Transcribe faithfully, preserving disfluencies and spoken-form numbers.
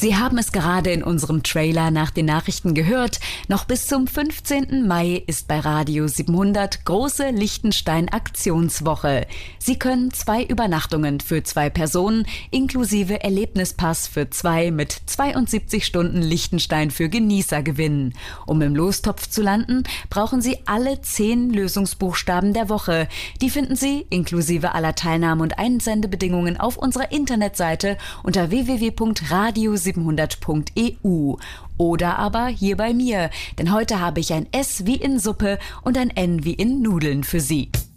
Sie haben es gerade in unserem Trailer nach den Nachrichten gehört. Noch bis zum fünfzehnten Mai ist bei Radio siebenhundert große Liechtenstein-Aktionswoche. Sie können zwei Übernachtungen für zwei Personen inklusive Erlebnispass für zwei mit zweiundsiebzig Stunden Liechtenstein für Genießer gewinnen. Um im Lostopf zu landen, brauchen Sie alle zehn Lösungsbuchstaben der Woche. Die finden Sie inklusive aller Teilnahme- und Einsendebedingungen auf unserer Internetseite unter w w w punkt radio siebenhundert punkt e u oder aber hier bei mir, denn heute habe ich ein S wie in Suppe und ein N wie in Nudeln für Sie.